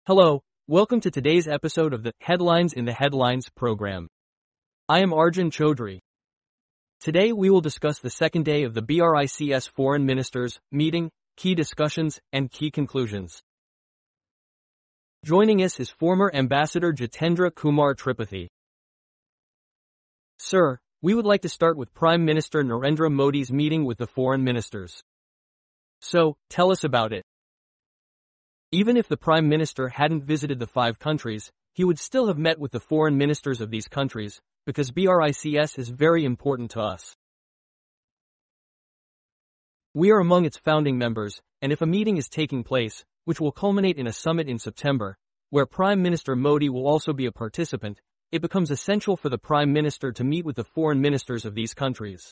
Hello, welcome to today's episode of the Headlines in the Headlines program. I am Arjun Chaudhry. Today we will discuss the second day of the BRICS Foreign Ministers meeting, key discussions, and key conclusions. Joining us is former Ambassador Jitendra Kumar Tripathi. Sir, we would like to start with Prime Minister Narendra Modi's meeting with the foreign ministers. So, tell us about it. Even if the Prime Minister hadn't visited the 5 countries, he would still have met with the foreign ministers of these countries, because BRICS is very important to us. We are among its founding members, and if a meeting is taking place, which will culminate in a summit in September, where Prime Minister Modi will also be a participant, it becomes essential for the Prime Minister to meet with the foreign ministers of these countries.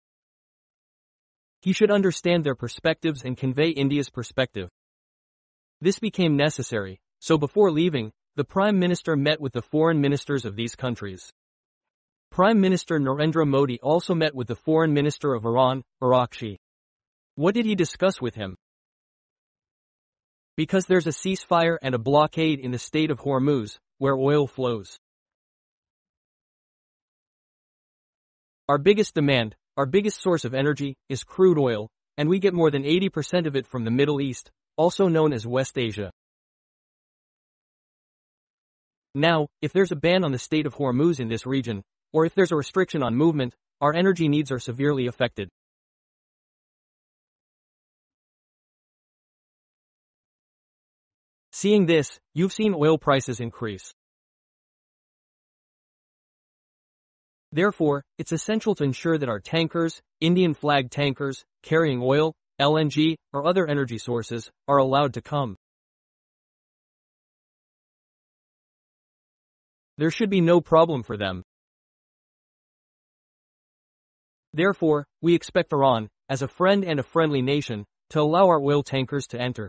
He should understand their perspectives and convey India's perspective. This became necessary, so before leaving, the Prime Minister met with the foreign ministers of these countries. Prime Minister Narendra Modi also met with the Foreign Minister of Iran, Arakshi. What did he discuss with him? Because there's a ceasefire and a blockade in the Strait of Hormuz, where oil flows. Our biggest demand, our biggest source of energy, is crude oil, and we get more than 80% of it from the Middle East, also known as West Asia. Now, if there's a ban on the Strait of Hormuz in this region, or if there's a restriction on movement, our energy needs are severely affected. Seeing this, you've seen oil prices increase. Therefore, it's essential to ensure that our tankers, Indian flag tankers, carrying oil, LNG, or other energy sources, are allowed to come. There should be no problem for them. Therefore, we expect Iran, as a friend and a friendly nation, to allow our oil tankers to enter.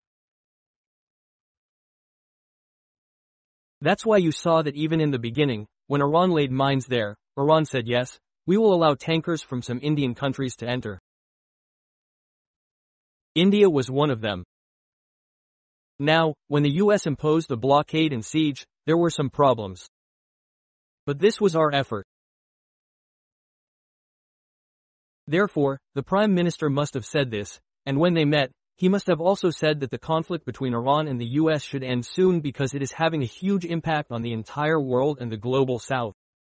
That's why you saw that even in the beginning, when Iran laid mines there, Iran said yes, we will allow tankers from some Indian countries to enter. India was one of them. Now, when the US imposed the blockade and siege, there were some problems. But this was our effort. Therefore, the Prime Minister must have said this, and when they met, he must have also said that the conflict between Iran and the US should end soon because it is having a huge impact on the entire world and the global south.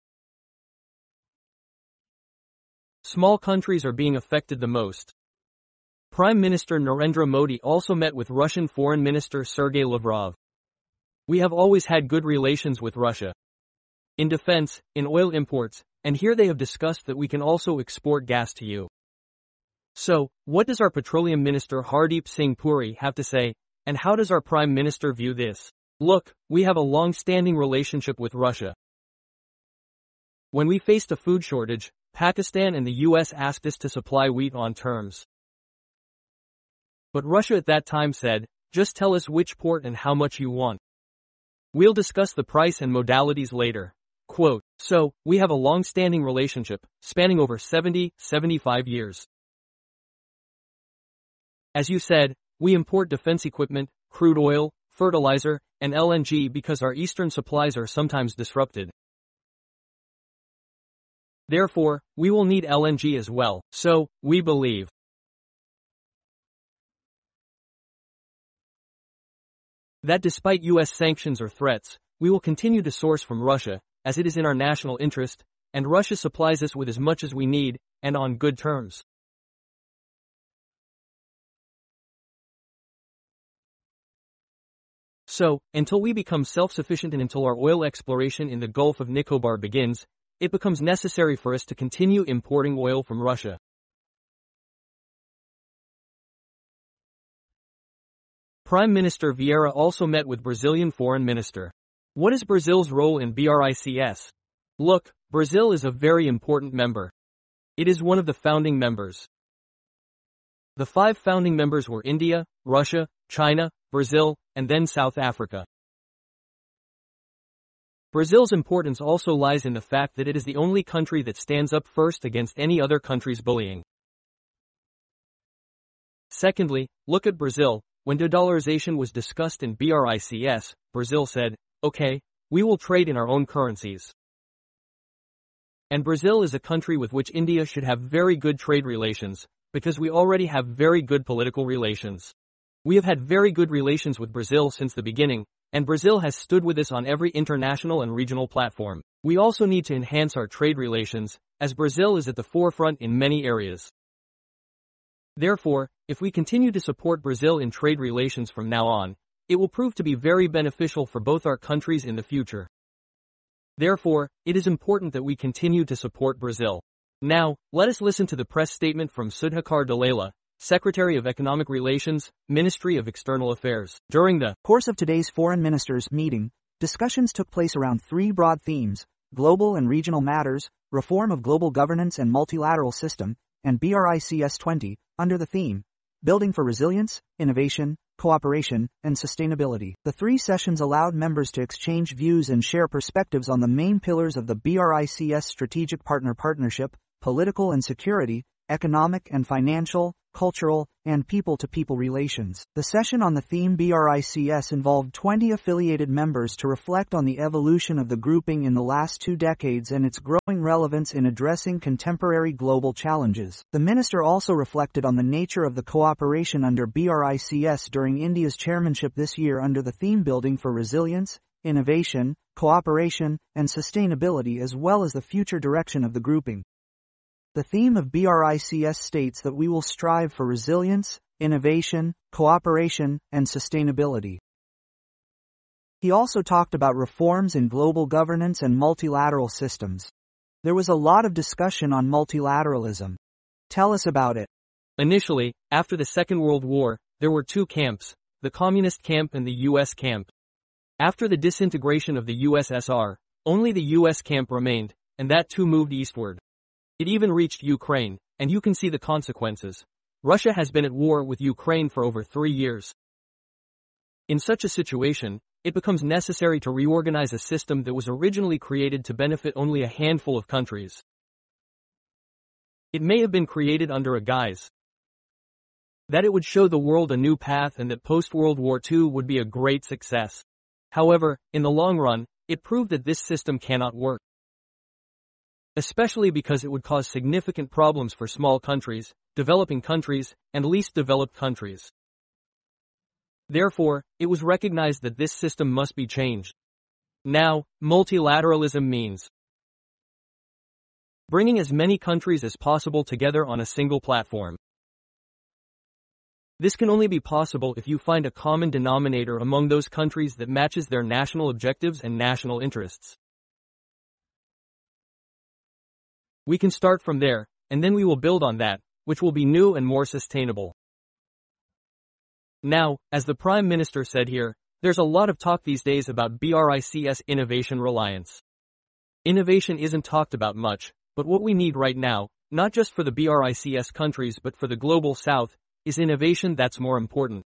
Small countries are being affected the most. Prime Minister Narendra Modi also met with Russian Foreign Minister Sergei Lavrov. We have always had good relations with Russia. In defense, in oil imports, and here they have discussed that we can also export gas to you. So, what does our Petroleum Minister Hardeep Singh Puri have to say, and how does our Prime Minister view this? Look, we have a long-standing relationship with Russia. When we faced a food shortage, Pakistan and the US asked us to supply wheat on terms. But Russia at that time said, just tell us which port and how much you want. We'll discuss the price and modalities later. Quote, so, we have a long-standing relationship, spanning over 75 years. As you said, we import defense equipment, crude oil, fertilizer, and LNG because our eastern supplies are sometimes disrupted. Therefore, we will need LNG as well, so, we believe that despite US sanctions or threats, we will continue to source from Russia, as it is in our national interest, and Russia supplies us with as much as we need, and on good terms. So, until we become self-sufficient and until our oil exploration in the Gulf of Nicobar begins, it becomes necessary for us to continue importing oil from Russia. Prime Minister Vieira also met with Brazilian Foreign Minister. What is Brazil's role in BRICS? Look, Brazil is a very important member. It is one of the founding members. The 5 founding members were India, Russia, China, Brazil, and then South Africa. Brazil's importance also lies in the fact that it is the only country that stands up first against any other country's bullying. Secondly, look at Brazil, when de-dollarization was discussed in BRICS, Brazil said, okay, we will trade in our own currencies. And Brazil is a country with which India should have very good trade relations, because we already have very good political relations. We have had very good relations with Brazil since the beginning, and Brazil has stood with us on every international and regional platform. We also need to enhance our trade relations, as Brazil is at the forefront in many areas. Therefore, if we continue to support Brazil in trade relations from now on, it will prove to be very beneficial for both our countries in the future. Therefore, it is important that we continue to support Brazil. Now, let us listen to the press statement from Sudhakar Dalala, Secretary of Economic Relations, Ministry of External Affairs. During the course of today's foreign ministers' meeting, discussions took place around three broad themes: global and regional matters, reform of global governance and multilateral system, and BRICS 20, under the theme, Building for Resilience, Innovation, Cooperation, and Sustainability. The three sessions allowed members to exchange views and share perspectives on the main pillars of the BRICS strategic partnership, political and security, economic and financial, cultural, and people-to-people relations. The session on the theme BRICS involved 20 affiliated members to reflect on the evolution of the grouping in the last 2 decades and its growing relevance in addressing contemporary global challenges. The minister also reflected on the nature of the cooperation under BRICS during India's chairmanship this year under the theme Building for Resilience, Innovation, Cooperation, and Sustainability, as well as the future direction of the grouping. The theme of BRICS states that we will strive for resilience, innovation, cooperation, and sustainability. He also talked about reforms in global governance and multilateral systems. There was a lot of discussion on multilateralism. Tell us about it. Initially, after the Second World War, there were 2 camps, the Communist camp and the US camp. After the disintegration of the USSR, only the US camp remained, and that too moved eastward. It even reached Ukraine, and you can see the consequences. Russia has been at war with Ukraine for over 3 years. In such a situation, it becomes necessary to reorganize a system that was originally created to benefit only a handful of countries. It may have been created under a guise that it would show the world a new path and that post-World War II would be a great success. However, in the long run, it proved that this system cannot work. Especially because it would cause significant problems for small countries, developing countries, and least developed countries. Therefore, it was recognized that this system must be changed. Now, multilateralism means bringing as many countries as possible together on a single platform. This can only be possible if you find a common denominator among those countries that matches their national objectives and national interests. We can start from there, and then we will build on that, which will be new and more sustainable. Now, as the Prime Minister said here, there's a lot of talk these days about BRICS innovation reliance. Innovation isn't talked about much, but what we need right now, not just for the BRICS countries but for the global south, is innovation that's more important.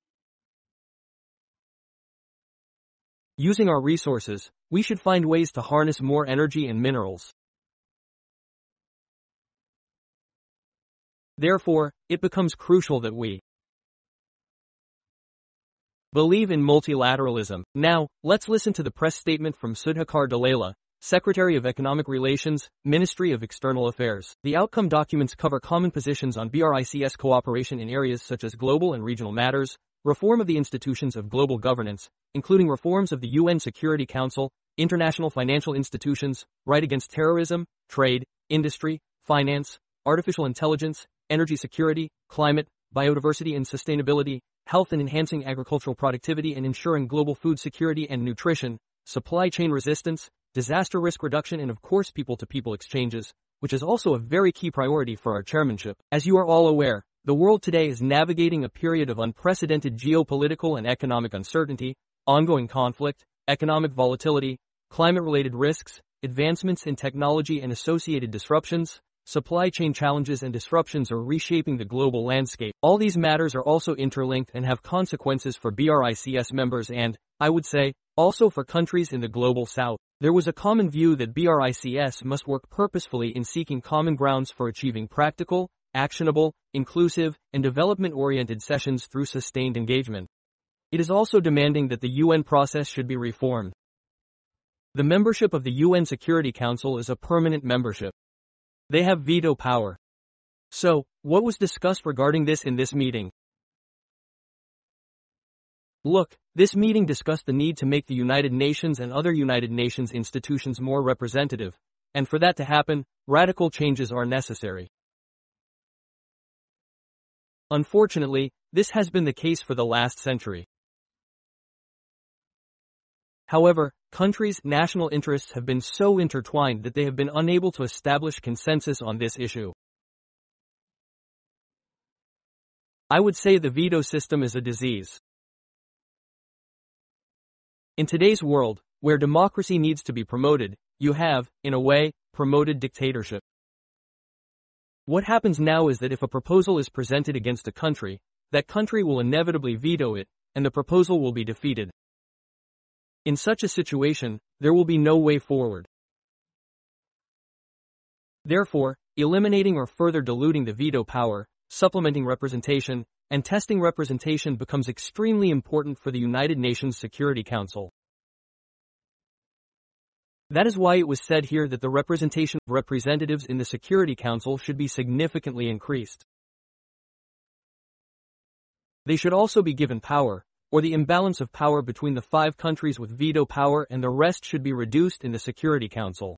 Using our resources, we should find ways to harness more energy and minerals. Therefore, it becomes crucial that we believe in multilateralism. Now, let's listen to the press statement from Sudhakar Dalala, Secretary of Economic Relations, Ministry of External Affairs. The outcome documents cover common positions on BRICS cooperation in areas such as global and regional matters, reform of the institutions of global governance, including reforms of the UN Security Council, international financial institutions, right against terrorism, trade, industry, finance, artificial intelligence, energy security, climate, biodiversity and sustainability, health and enhancing agricultural productivity and ensuring global food security and nutrition, supply chain resistance, disaster risk reduction and of course people-to-people exchanges, which is also a very key priority for our chairmanship. As you are all aware, the world today is navigating a period of unprecedented geopolitical and economic uncertainty, ongoing conflict, economic volatility, climate-related risks, advancements in technology and associated disruptions. Supply chain challenges and disruptions are reshaping the global landscape. All these matters are also interlinked and have consequences for BRICS members and, I would say, also for countries in the global south. There was a common view that BRICS must work purposefully in seeking common grounds for achieving practical, actionable, inclusive, and development-oriented sessions through sustained engagement. It is also demanding that the UN process should be reformed. The membership of the UN Security Council is a permanent membership. They have veto power. So, what was discussed regarding this in this meeting? Look, this meeting discussed the need to make the United Nations and other United Nations institutions more representative, and for that to happen, radical changes are necessary. Unfortunately, this has been the case for the last century. However, countries' national interests have been so intertwined that they have been unable to establish consensus on this issue. I would say the veto system is a disease. In today's world, where democracy needs to be promoted, you have, in a way, promoted dictatorship. What happens now is that if a proposal is presented against a country, that country will inevitably veto it, and the proposal will be defeated. In such a situation, there will be no way forward. Therefore, eliminating or further diluting the veto power, supplementing representation, and testing representation becomes extremely important for the United Nations Security Council. That is why it was said here that the representation of representatives in the Security Council should be significantly increased. They should also be given power, or the imbalance of power between the 5 countries with veto power and the rest should be reduced in the Security Council.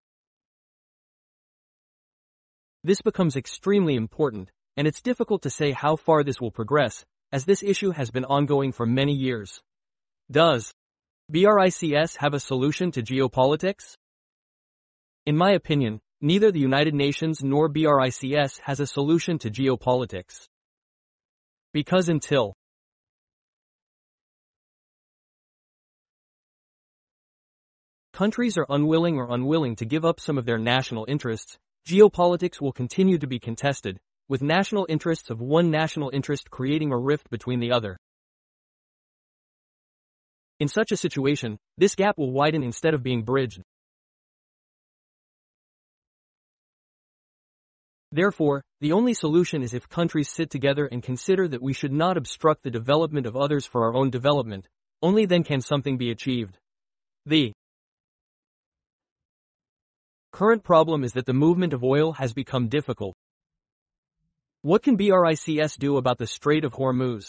This becomes extremely important, and it's difficult to say how far this will progress, as this issue has been ongoing for many years. Does BRICS have a solution to geopolitics? In my opinion, neither the United Nations nor BRICS has a solution to geopolitics. Because until countries are unwilling to give up some of their national interests, geopolitics will continue to be contested, with national interests of one national interest creating a rift between the other. In such a situation, this gap will widen instead of being bridged. Therefore, the only solution is if countries sit together and consider that we should not obstruct the development of others for our own development. Only then can something be achieved. The current problem is that the movement of oil has become difficult. What can BRICS do about the Strait of Hormuz?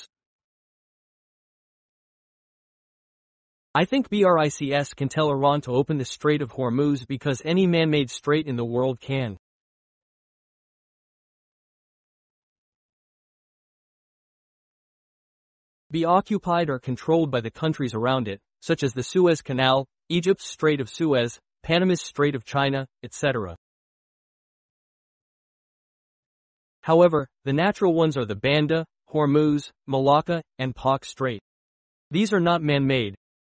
I think BRICS can tell Iran to open the Strait of Hormuz because any man-made strait in the world can be occupied or controlled by the countries around it, such as the Suez Canal, Egypt's Strait of Suez, Panama's Strait of China, etc. However, the natural ones are the Banda, Hormuz, Malacca, and Pak Strait. These are not man-made.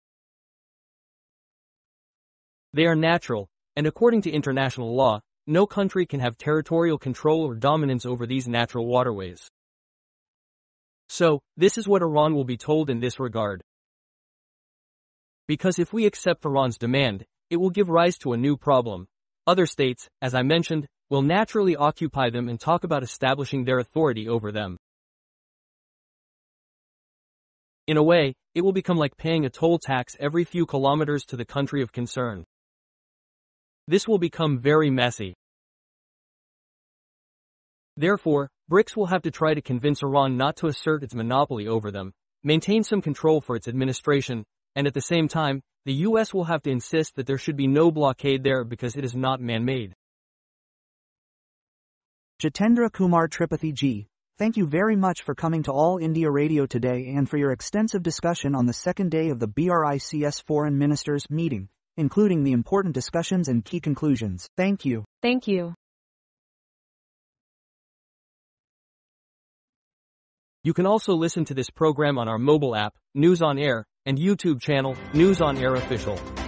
They are natural, and according to international law, no country can have territorial control or dominance over these natural waterways. So, this is what Iran will be told in this regard. Because if we accept Iran's demand, it will give rise to a new problem. Other states, as I mentioned, will naturally occupy them and talk about establishing their authority over them. In a way, it will become like paying a toll tax every few kilometers to the country of concern. This will become very messy. Therefore, BRICS will have to try to convince Iran not to assert its monopoly over them, maintain some control for its administration, and at the same time, the US will have to insist that there should be no blockade there because it is not man-made. Jitendra Kumar Tripathi Ji, thank you very much for coming to All India Radio today and for your extensive discussion on the second day of the BRICS Foreign Ministers meeting, including the important discussions and key conclusions. Thank you. Thank you. You can also listen to this program on our mobile app, News on Air, and YouTube channel, News on Air Official.